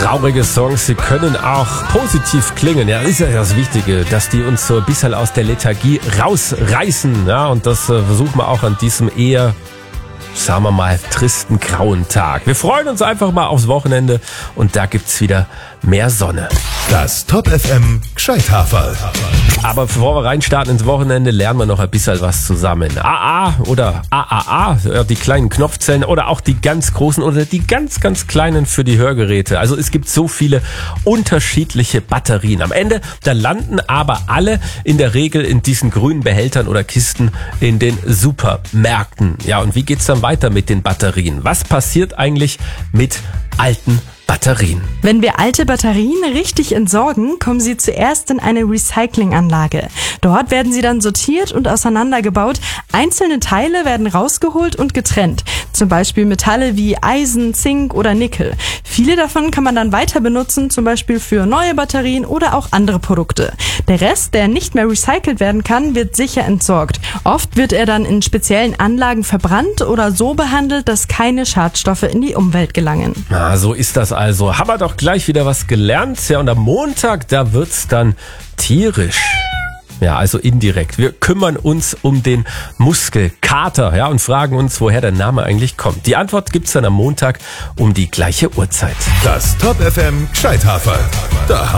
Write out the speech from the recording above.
traurige Songs, sie können auch positiv klingen. Ja, das ist ja das Wichtige, dass die uns so ein bisschen aus der Lethargie rausreißen. Ja, und das versuchen wir auch an diesem eher, sagen wir mal, tristen, grauen Tag. Wir freuen uns einfach mal aufs Wochenende und da gibt's wieder mehr Sonne. Das Top FM Gescheithaferl. Aber bevor wir reinstarten ins Wochenende, lernen wir noch ein bisschen was zusammen. AA oder AAA, die kleinen Knopfzellen oder auch die ganz großen oder die ganz, ganz kleinen für die Hörgeräte. Also es gibt so viele unterschiedliche Batterien. Am Ende, da landen aber alle in der Regel in diesen grünen Behältern oder Kisten in den Supermärkten. Ja, und wie geht's dann weiter mit den Batterien? Was passiert eigentlich mit alten Batterien? Wenn wir alte Batterien richtig entsorgen, kommen sie zuerst in eine Recyclinganlage. Dort werden sie dann sortiert und auseinandergebaut. Einzelne Teile werden rausgeholt und getrennt. Zum Beispiel Metalle wie Eisen, Zink oder Nickel. Viele davon kann man dann weiter benutzen, zum Beispiel für neue Batterien oder auch andere Produkte. Der Rest, der nicht mehr recycelt werden kann, wird sicher entsorgt. Oft wird er dann in speziellen Anlagen verbrannt oder so behandelt, dass keine Schadstoffe in die Umwelt gelangen. Na, so ist das also. Haben wir doch gleich wieder was gelernt. Ja, und am Montag, da wird's dann tierisch. Ja, also indirekt. Wir kümmern uns um den Muskelkater, ja, und fragen uns, woher der Name eigentlich kommt. Die Antwort gibt's dann am Montag um die gleiche Uhrzeit. Das Top FM Gescheithaferl. Da